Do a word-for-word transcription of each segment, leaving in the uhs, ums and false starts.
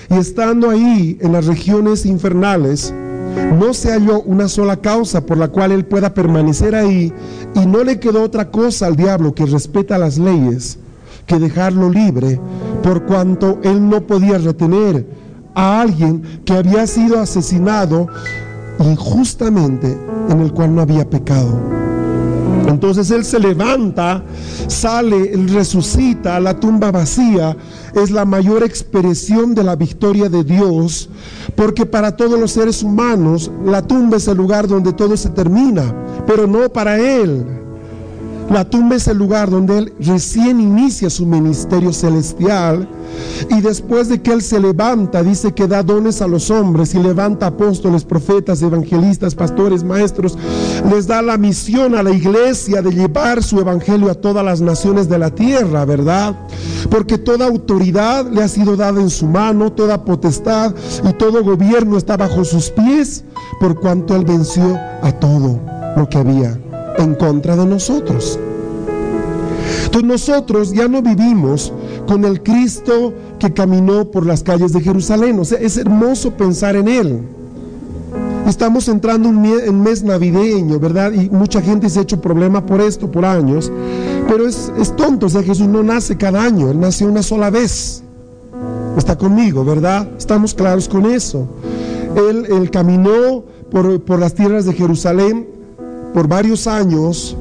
Y estando ahí en las regiones infernales, no se halló una sola causa por la cual él pueda permanecer ahí, y no le quedó otra cosa al diablo, que respeta las leyes, que dejarlo libre, por cuanto él no podía retener a alguien que había sido asesinado injustamente, en el cual no había pecado. Entonces él se levanta, sale, él resucita, la tumba vacía es la mayor expresión de la victoria de Dios, porque para todos los seres humanos la tumba es el lugar donde todo se termina, pero no para él. La tumba es el lugar donde él recién inicia su ministerio celestial, y después de que él se levanta, dice que da dones a los hombres y levanta apóstoles, profetas, evangelistas, pastores, maestros. Les da la misión a la iglesia de llevar su evangelio a todas las naciones de la tierra, ¿verdad? Porque toda autoridad le ha sido dada en su mano, toda potestad y todo gobierno está bajo sus pies, por cuanto él venció a todo lo que había en contra de nosotros. Entonces nosotros ya no vivimos con el Cristo que caminó por las calles de Jerusalén. O sea, es hermoso pensar en él. Estamos entrando en un mes navideño, ¿verdad? Y mucha gente se ha hecho problema por esto por años, pero es, es tonto. O sea, Jesús no nace cada año, él nació una sola vez. Está conmigo, ¿verdad? Estamos claros con eso. Él, él caminó por, por las tierras de Jerusalén por varios años,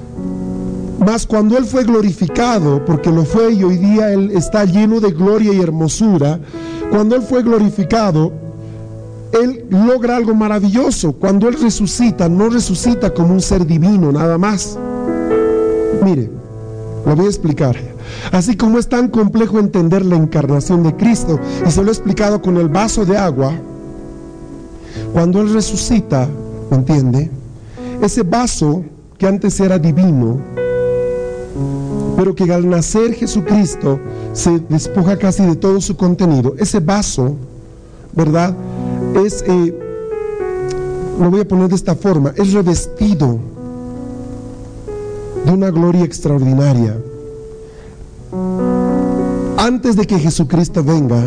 mas cuando él fue glorificado, porque lo fue y hoy día él está lleno de gloria y hermosura, cuando él fue glorificado, él logra algo maravilloso. Cuando él resucita, no resucita como un ser divino nada más. Mire, lo voy a explicar. Así como es tan complejo entender la encarnación de Cristo, y se lo he explicado con el vaso de agua, cuando él resucita, ¿me entiende? Ese vaso que antes era divino, pero que al nacer Jesucristo se despoja casi de todo su contenido. Ese vaso, ¿verdad? Es, eh, lo voy a poner de esta forma, es revestido de una gloria extraordinaria. Antes de que Jesucristo venga,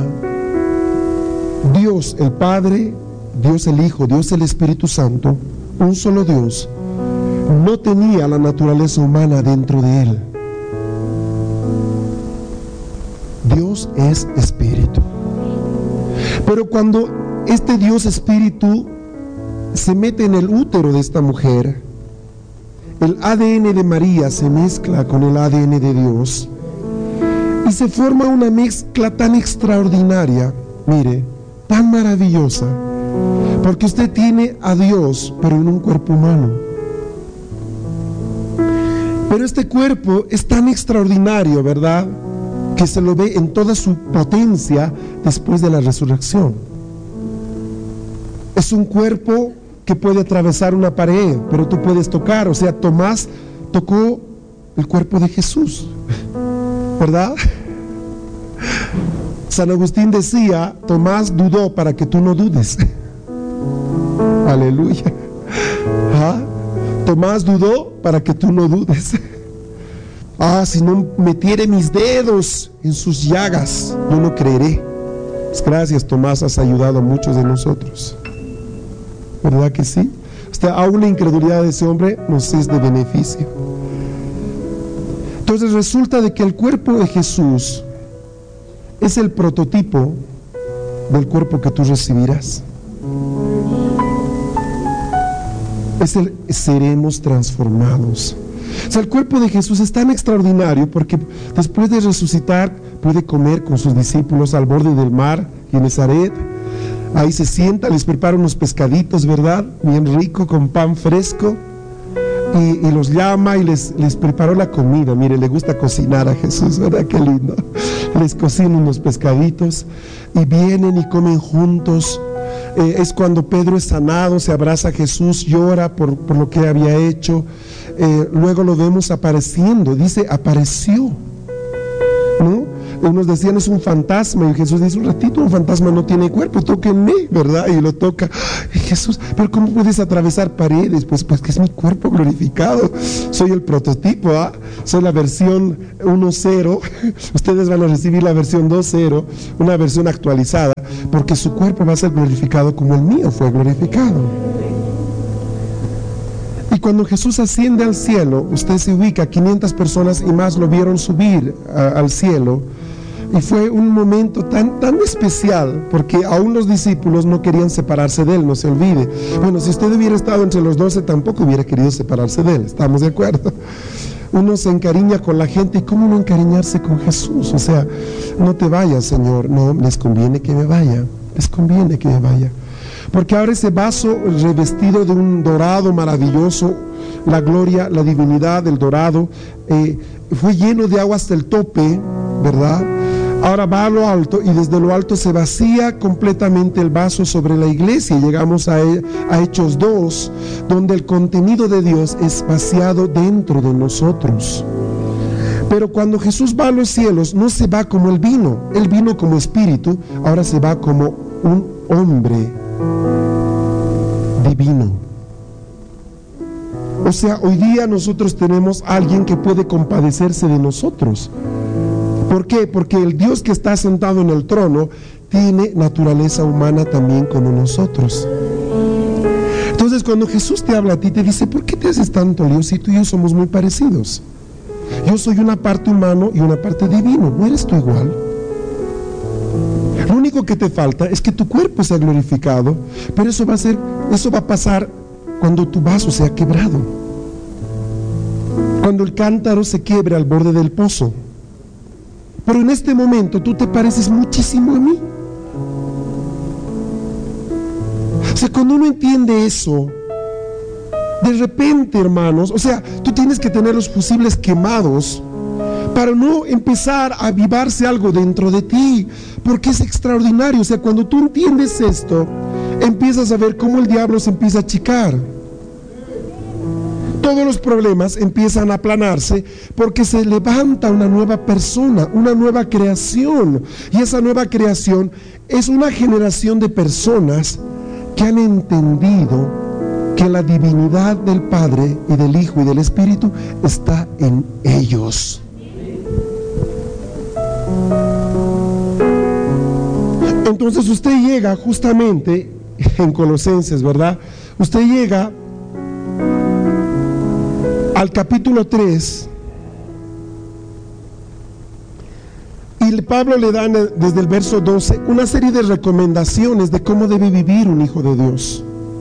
Dios el Padre, Dios el Hijo, Dios el Espíritu Santo, un solo Dios, no tenía la naturaleza humana dentro de él. Dios es espíritu. Pero cuando este Dios espíritu se mete en el útero de esta mujer, el A D N de María se mezcla con el A D N de Dios y se forma una mezcla tan extraordinaria, mire, tan maravillosa, porque usted tiene a Dios, pero en un cuerpo humano. Pero este cuerpo es tan extraordinario, ¿verdad?, que se lo ve en toda su potencia después de la resurrección. Es un cuerpo que puede atravesar una pared, pero tú puedes tocar. O sea, Tomás tocó el cuerpo de Jesús, ¿verdad? San Agustín decía, Tomás dudó para que tú no dudes. Aleluya. ¿Ah? Tomás dudó para que tú no dudes. Ah, si no metiere mis dedos en sus llagas, yo no creeré. Pues gracias, Tomás, has ayudado a muchos de nosotros. ¿Verdad que sí? Hasta aún la incredulidad de ese hombre nos es de beneficio. Entonces resulta de que el cuerpo de Jesús es el prototipo del cuerpo que tú recibirás. Es el seremos transformados. O sea, el cuerpo de Jesús es tan extraordinario porque después de resucitar puede comer con sus discípulos al borde del mar en Nazaret. Ahí se sienta, les prepara unos pescaditos, ¿verdad? Bien rico, con pan fresco. Y, y los llama y les, les preparó la comida. Mire, le gusta cocinar a Jesús, ¿verdad? Qué lindo. Les cocina unos pescaditos y vienen y comen juntos. Eh, es cuando Pedro es sanado, se abraza a Jesús, llora por, por lo que había hecho. Eh, luego lo vemos apareciendo, dice apareció, ¿no? unos decían es un fantasma, y Jesús dice, un ratito, un fantasma no tiene cuerpo, tóquenme, ¿verdad? Y lo toca. Y Jesús, pero ¿cómo puedes atravesar paredes? Pues, pues que es mi cuerpo glorificado. Soy el prototipo, ¿ah? Soy la versión uno punto cero. Ustedes van a recibir la versión dos punto cero, una versión actualizada, porque su cuerpo va a ser glorificado como el mío fue glorificado. Y cuando Jesús asciende al cielo, usted se ubica, quinientas personas y más lo vieron subir a, al cielo, y fue un momento tan, tan especial, porque aún los discípulos no querían separarse de él, no se olvide. Bueno, si usted hubiera estado entre los doce, tampoco hubiera querido separarse de él, ¿estamos de acuerdo? Uno se encariña con la gente, y ¿cómo no encariñarse con Jesús? O sea, no te vayas, Señor, no, les conviene que me vaya, les conviene que me vaya. Porque ahora ese vaso revestido de un dorado maravilloso, la gloria, la divinidad del dorado, eh, fue lleno de agua hasta el tope, ¿verdad? Ahora va a lo alto, y desde lo alto se vacía completamente el vaso sobre la iglesia. Llegamos a, a Hechos dos, donde el contenido de Dios es vaciado dentro de nosotros. Pero cuando Jesús va a los cielos, no se va como él vino. Él vino como espíritu, ahora se va como un hombre divino. O sea, hoy día nosotros tenemos a alguien que puede compadecerse de nosotros. ¿Por qué? Porque el Dios que está sentado en el trono tiene naturaleza humana también como nosotros. Entonces, cuando Jesús te habla a ti, te dice, ¿por qué te haces tanto lío si tú y yo somos muy parecidos? Yo soy una parte humano y una parte divino. ¿No eres tú igual? Lo único que te falta es que tu cuerpo sea glorificado, pero eso va a ser, eso va a pasar cuando tu vaso sea quebrado, cuando el cántaro se quiebre al borde del pozo. Pero en este momento tú te pareces muchísimo a mí. O sea, cuando uno entiende eso, de repente, hermanos, o sea, tú tienes que tener los fusibles quemados para no empezar a avivarse algo dentro de ti, porque es extraordinario. O sea, cuando tú entiendes esto, empiezas a ver cómo el diablo se empieza a achicar. Todos los problemas empiezan a aplanarse porque se levanta una nueva persona, una nueva creación. Y esa nueva creación es una generación de personas que han entendido que la divinidad del Padre y del Hijo y del Espíritu está en ellos. Entonces usted llega justamente en Colosenses, ¿verdad? Usted llega al capítulo tres, y Pablo le da desde el verso doce una serie de recomendaciones de cómo debe vivir un hijo de Dios.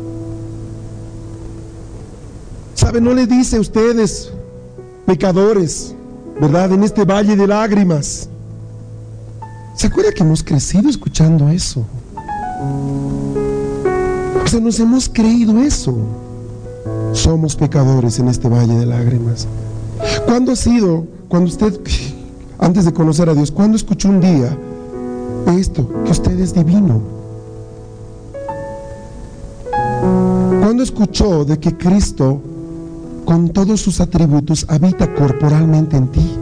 ¿Sabe? No le dice a ustedes, pecadores, ¿verdad?, en este valle de lágrimas. ¿Se acuerda que hemos crecido escuchando eso? O sea, nos hemos creído eso. Somos pecadores en este valle de lágrimas. ¿Cuándo ha sido, cuando usted, antes de conocer a Dios, cuándo escuchó un día esto, que usted es divino? ¿Cuándo escuchó de que Cristo, con todos sus atributos, habita corporalmente en ti?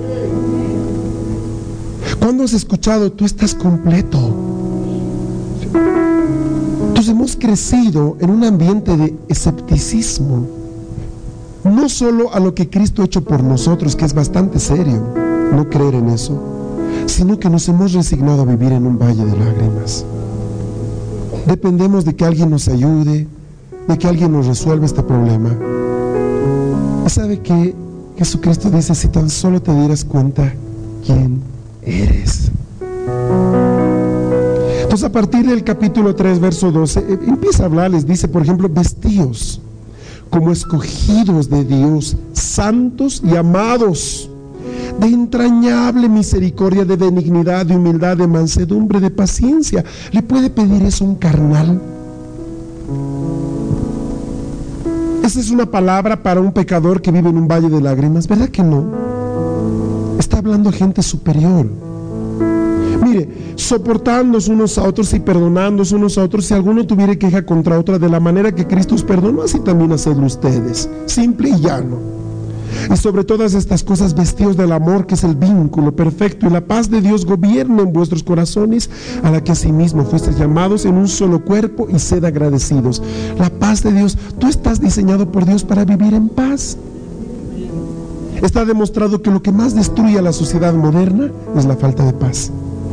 ¿Cuándo has escuchado, tú estás completo? Entonces hemos crecido en un ambiente de escepticismo, no solo a lo que Cristo ha hecho por nosotros, que es bastante serio no creer en eso, sino que nos hemos resignado a vivir en un valle de lágrimas. Dependemos de que alguien nos ayude, de que alguien nos resuelva este problema. ¿Y sabe qué? Jesucristo dice, si tan solo te dieras cuenta quién eres. Entonces, a partir del capítulo tres, verso doce, eh, empieza a hablarles, dice, por ejemplo, vestíos como escogidos de Dios, santos y amados, de entrañable misericordia, de benignidad, de humildad, de mansedumbre, de paciencia. ¿Le puede pedir eso a un carnal? Esa es una palabra para un pecador que vive en un valle de lágrimas, ¿verdad que no? Está hablando a gente superior. Mire, soportándonos unos a otros y perdonándonos unos a otros, si alguno tuviera queja contra otra, de la manera que Cristo os perdonó, así también hacedlo ustedes. Simple y llano. Y sobre todas estas cosas, vestidos del amor, que es el vínculo perfecto, y la paz de Dios gobierne en vuestros corazones, a la que asimismo fuisteis llamados en un solo cuerpo, y sed agradecidos. La paz de Dios. Tú estás diseñado por Dios para vivir en paz. Está demostrado que lo que más destruye a la sociedad moderna es la falta de paz.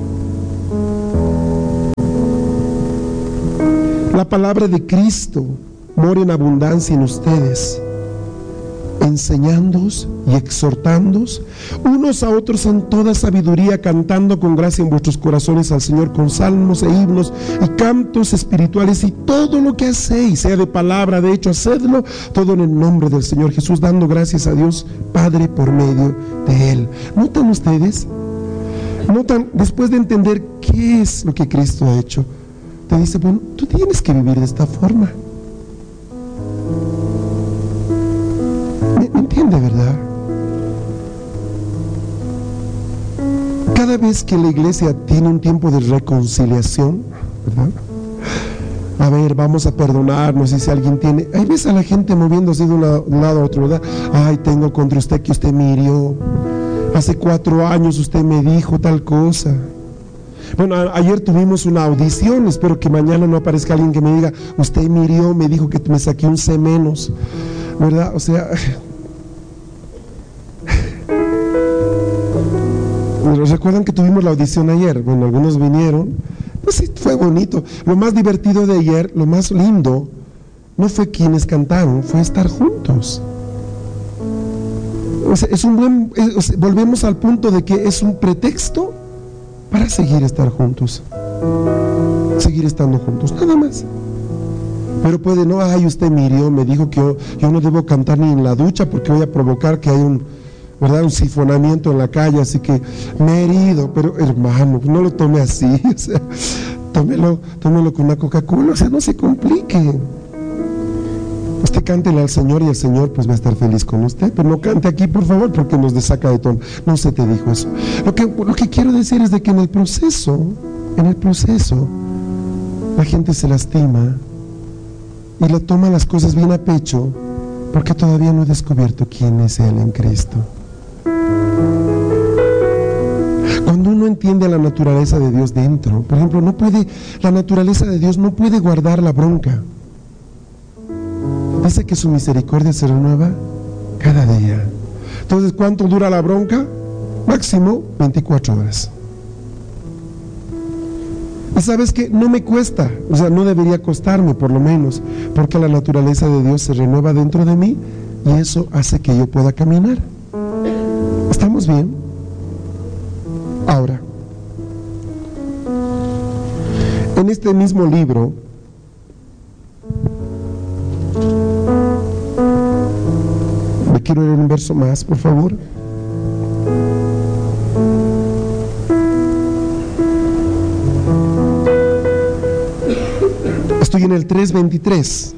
La palabra de Cristo mora en abundancia en ustedes, enseñándoos y exhortándoos unos a otros en toda sabiduría, cantando con gracia en vuestros corazones al Señor con salmos e himnos y cantos espirituales, y todo lo que hacéis, sea de palabra, de hecho, hacedlo todo en el nombre del Señor Jesús, dando gracias a Dios Padre por medio de Él. ¿Notan ustedes? ¿Notan? Después de entender qué es lo que Cristo ha hecho, te dice, bueno, tú tienes que vivir de esta forma. ¿Me entiende, verdad? Cada vez que la iglesia tiene un tiempo de reconciliación, ¿verdad? A ver, vamos a perdonarnos, y si alguien tiene, ahí ves a la gente moviéndose de un lado a otro, ¿verdad? Ay, tengo contra usted que usted me hirió, hace cuatro años usted me dijo tal cosa. Bueno, a, ayer tuvimos una audición, espero que mañana no aparezca alguien que me diga, usted me hirió, me dijo que me saqué un C menos, ¿verdad? O sea, ¿recuerdan que tuvimos la audición ayer? Bueno, algunos vinieron, pues sí, fue bonito. Lo más divertido de ayer, lo más lindo, no fue quienes cantaron, fue estar juntos. O sea, es un buen, es, o sea, volvemos al punto de que es un pretexto para seguir estar juntos, seguir estando juntos, nada más. Pero puede, no, ay, usted me hirió, me dijo que yo, yo no debo cantar ni en la ducha porque voy a provocar que haya un, ¿verdad?, un sifonamiento en la calle, así que me he herido. Pero hermano, no lo tome así, o sea, tómelo, tómelo con una Coca-Cola, o sea, no se complique. Usted cántele al Señor y el Señor pues va a estar feliz con usted, pero no cante aquí, por favor, porque nos desaca de tono. No se te dijo eso. Lo que, lo que quiero decir es de que en el proceso, en el proceso, la gente se lastima y le toma las cosas bien a pecho porque todavía no he descubierto quién es Él en Cristo. Cuando uno entiende la naturaleza de Dios dentro, por ejemplo, no puede, la naturaleza de Dios no puede guardar la bronca. Dice que su misericordia se renueva cada día. Entonces, ¿cuánto dura la bronca? Máximo veinticuatro horas. Y sabes que no me cuesta, o sea, no debería costarme por lo menos, porque la naturaleza de Dios se renueva dentro de mí y eso hace que yo pueda caminar. ¿Estamos bien? Ahora, en este mismo libro, me quiero leer un verso más, por favor. Estoy en el tres veintitrés.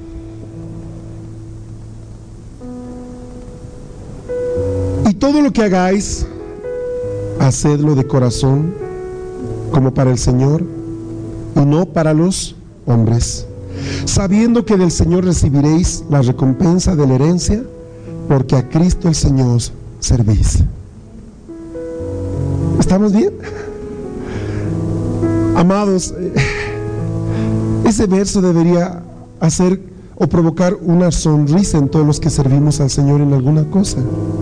Y todo lo que hagáis, hacedlo de corazón, como para el Señor, y no para los hombres, sabiendo que del Señor recibiréis la recompensa de la herencia, porque a Cristo el Señor servís. ¿Estamos bien? Amados, ese verso debería hacer o provocar una sonrisa en todos los que servimos al Señor en alguna cosa.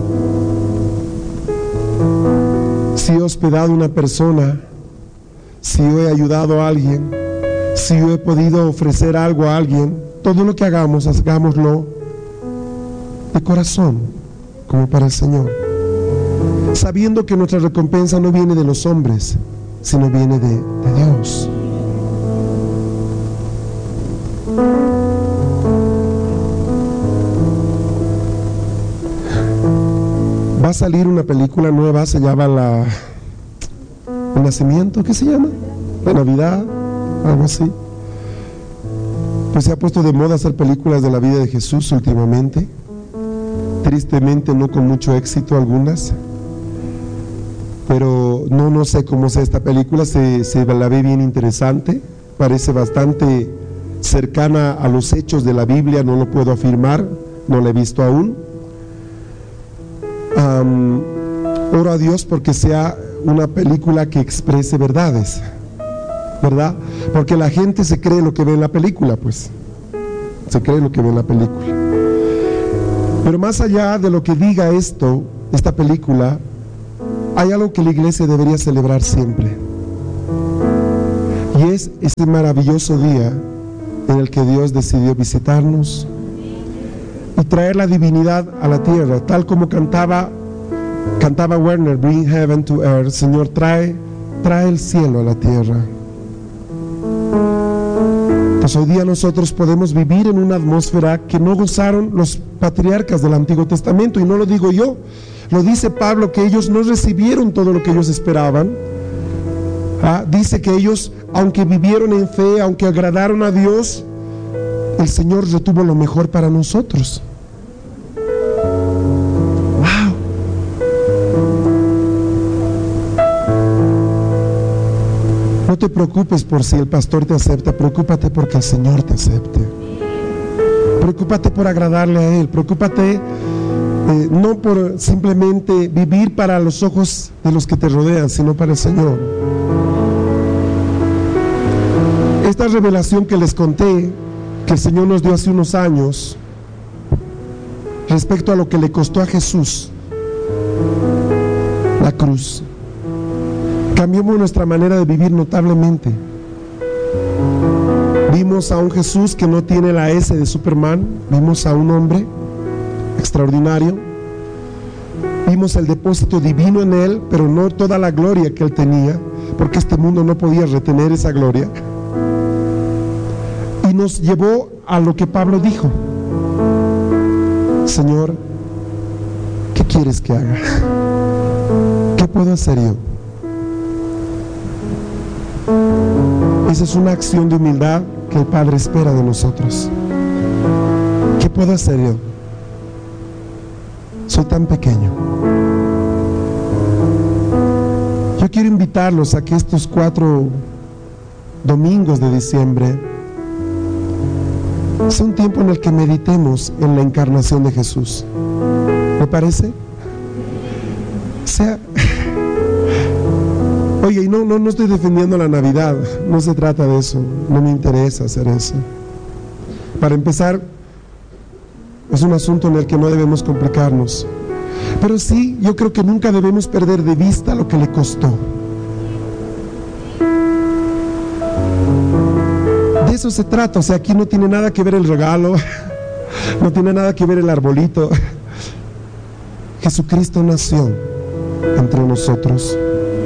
Si he hospedado a una persona, si yo he ayudado a alguien, si yo he podido ofrecer algo a alguien, todo lo que hagamos, hagámoslo de corazón, como para el Señor, sabiendo que nuestra recompensa no viene de los hombres, sino viene de, de Dios. Va a salir una película nueva, se llama la El Nacimiento, ¿qué se llama? La Navidad, algo así. Pues se ha puesto de moda hacer películas de la vida de Jesús últimamente. Tristemente no con mucho éxito algunas, pero no, no sé cómo sea esta película, se, se la ve bien interesante, parece bastante cercana a los hechos de la Biblia, no lo puedo afirmar, no la he visto aún, Um, oro a Dios porque sea una película que exprese verdades, ¿verdad? Porque la gente se cree lo que ve en la película, pues se cree lo que ve en la película. Pero más allá de lo que diga esto, esta película, hay algo que la iglesia debería celebrar siempre, y es ese maravilloso día en el que Dios decidió visitarnos y traer la divinidad a la tierra, tal como cantaba cantaba Werner, Bring Heaven to Earth. Señor, trae trae el cielo a la tierra. Pues hoy día nosotros podemos vivir en una atmósfera que no gozaron los patriarcas del Antiguo Testamento, y no lo digo yo, lo dice Pablo, que ellos no recibieron todo lo que ellos esperaban. Ah, dice que ellos, aunque vivieron en fe, aunque agradaron a Dios, el Señor retuvo lo mejor para nosotros. ¡Wow! No te preocupes por si el pastor te acepta, preocúpate porque el Señor te acepte. Preocúpate por agradarle a Él, preocúpate eh, no por simplemente vivir para los ojos de los que te rodean, sino para el Señor. Esta revelación que les conté, que el Señor nos dio hace unos años, respecto a lo que le costó a Jesús la cruz, cambió nuestra manera de vivir notablemente. Vimos a un Jesús que no tiene la S de Superman, vimos a un hombre extraordinario, vimos el depósito divino en Él, pero no toda la gloria que Él tenía, porque este mundo no podía retener esa gloria. Y nos llevó a lo que Pablo dijo: Señor, ¿qué quieres que haga? ¿Qué puedo hacer yo? Esa es una acción de humildad que el Padre espera de nosotros. ¿Qué puedo hacer yo? Soy tan pequeño. Yo quiero invitarlos a que estos cuatro domingos de diciembre sea un tiempo en el que meditemos en la encarnación de Jesús. ¿Me parece? O sea, oye, y no, no, no estoy defendiendo la Navidad, no se trata de eso, no me interesa hacer eso. Para empezar, es un asunto en el que no debemos complicarnos, pero sí, yo creo que nunca debemos perder de vista lo que le costó. De eso se trata. O sea, aquí no tiene nada que ver el regalo, no tiene nada que ver el arbolito. Jesucristo nació entre nosotros.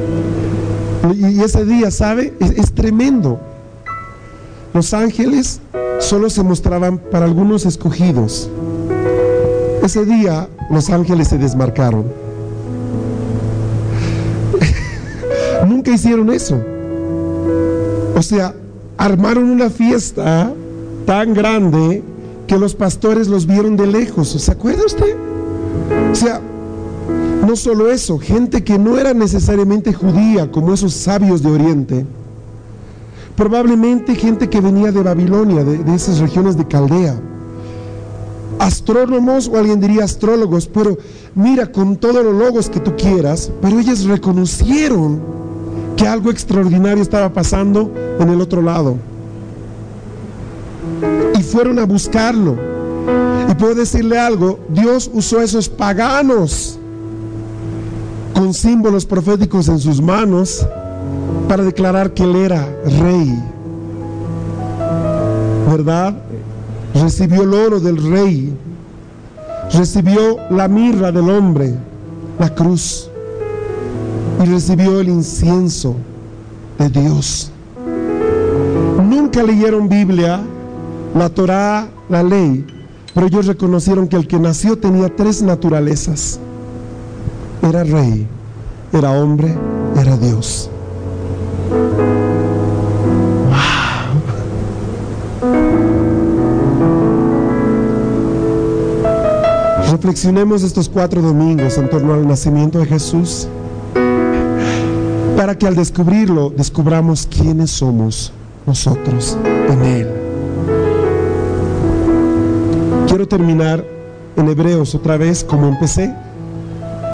Y ese día, ¿sabe? Es, es tremendo. Los ángeles solo se mostraban para algunos escogidos. Ese día los ángeles se desmarcaron. Nunca hicieron eso. O sea, armaron una fiesta tan grande que los pastores los vieron de lejos. ¿Se acuerda usted? O sea, no solo eso, gente que no era necesariamente judía, como esos sabios de Oriente, probablemente gente que venía de Babilonia, de, de esas regiones de Caldea, astrónomos, o alguien diría astrólogos, pero mira, con todos los logos que tú quieras, pero ellos reconocieron que algo extraordinario estaba pasando en el otro lado, y fueron a buscarlo. Y puedo decirle algo: Dios usó a esos paganos con símbolos proféticos en sus manos para declarar que Él era rey, ¿verdad? Recibió el oro del rey, recibió la mirra del hombre, la cruz, y recibió el incienso de Dios. Nunca leyeron Biblia, la Torá, la ley, pero ellos reconocieron que el que nació tenía tres naturalezas: era rey, era hombre, era Dios. Wow. Reflexionemos estos cuatro domingos en torno al nacimiento de Jesús, para que al descubrirlo descubramos quiénes somos nosotros en Él. Quiero terminar en Hebreos otra vez como empecé.